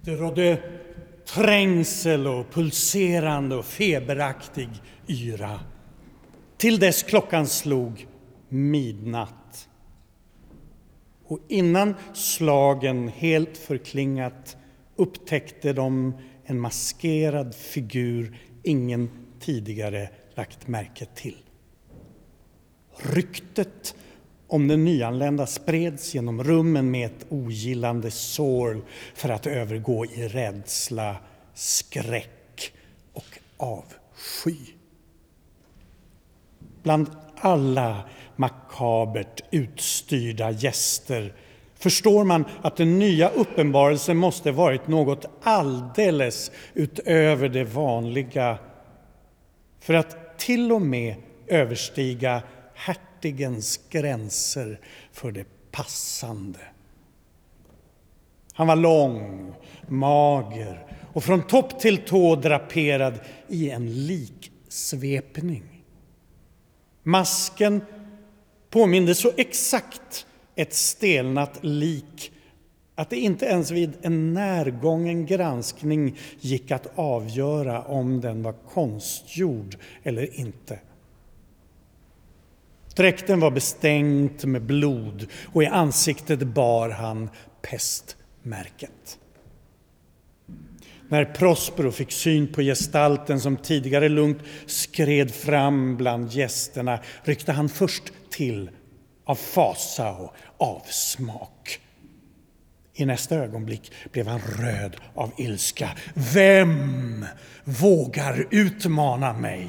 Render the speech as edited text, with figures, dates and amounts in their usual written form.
Det rådde trängsel och pulserande och feberaktig yra. Till dess klockan slog midnatt. Och innan slagen helt förklingat upptäckte de en maskerad figur ingen tidigare lagt märke till. Ryktet om den nyanlända spreds genom rummen med ett ogillande sorl för att övergå i rädsla, skräck och avsky. Bland alla makabert utstyrda gäster förstår man att den nya uppenbarelsen måste varit något alldeles utöver det vanliga för att till och med överstiga hertigens gränser för det passande. Han var lång, mager och från topp till tå draperad i en liksvepning. Masken påminde så exakt ett stelnat lik att det inte ens vid en närgången granskning gick att avgöra om den var konstgjord eller inte. Dräkten var bestänkt med blod och i ansiktet bar han pestmärket. När Prospero fick syn på gestalten som tidigare lugnt skred fram bland gästerna ryckte han först till av fasa och avsmak. I nästa ögonblick blev han röd av ilska. Vem vågar utmana mig?